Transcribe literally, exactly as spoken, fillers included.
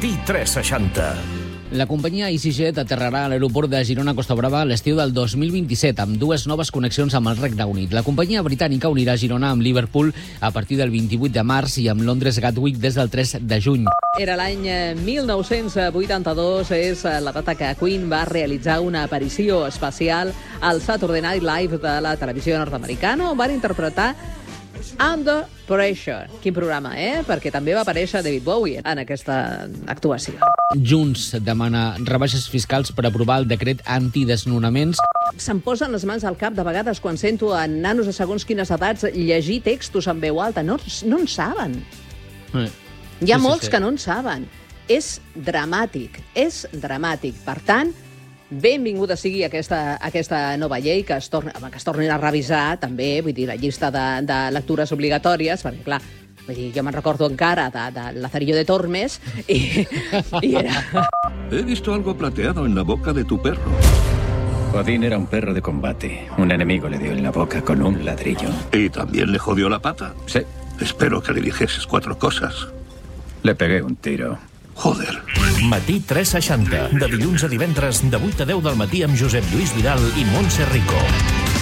Matí tres seixanta. La companyia EasyJet aterrarà a l'aeroport de Girona-Costa Brava a l'estiu del dos mil vint-i-set, amb dues noves connexions amb el Regne Unit. La companyia britànica unirà Girona amb Liverpool a partir del vint-i-vuit de març i amb Londres Gatwick des del tres de juny. Era l'any mil nou-cents vuitanta-dos, és la data que Queen va realitzar una aparició especial al Saturday Night Live de la televisió nord-americana, on van interpretar Under Pressure. Quin programa, eh? Perquè també va aparèixer David Bowie en aquesta actuació. Junts demana rebaixes fiscals per aprovar el decret antidesnonaments. Se'm posen les mans al cap de vegades quan sento a nanos de segons quines edats llegir textos en veu alta. No, no en saben. Eh. Hi ha Sí, sí, molts sí. que no en saben. És dramàtic, és dramàtic. Per tant, benvinguda sigui aquesta, aquesta nova llei, que es, torna, que es tornin a revisar també, vull dir, la llista de, de lectures obligatòries, perquè, clar, vull dir, jo me'n recordo encara de, de Lazarillo de Tormes, i, i era... He visto algo plateado en la boca de tu perro. Odín era un perro de combate. Un enemigo le dio en la boca con un ladrillo. ¿Y también le jodió la pata? Sí, Espero que le dijeses cuatro cosas. le pegué un tiro. Joder. Matí tres seixanta. De dilluns a divendres, de vuit a deu del matí amb Josep Lluís Vidal i Montse Rico.